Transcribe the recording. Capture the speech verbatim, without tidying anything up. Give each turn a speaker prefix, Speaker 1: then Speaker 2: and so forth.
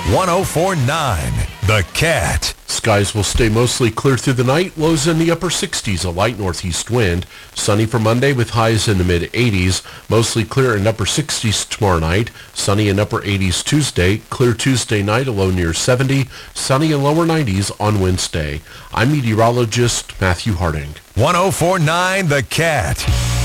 Speaker 1: one oh four point nine The Cat.
Speaker 2: Skies will stay mostly clear through the night. Lows in the upper sixties, a light northeast wind. Sunny for Monday with highs in the mid-eighties. Mostly clear in upper sixties tomorrow night. Sunny in upper eighties Tuesday. Clear Tuesday night, a low near seventy. Sunny in lower nineties on Wednesday. I'm meteorologist Matthew Harding.
Speaker 1: one oh four point nine The Cat.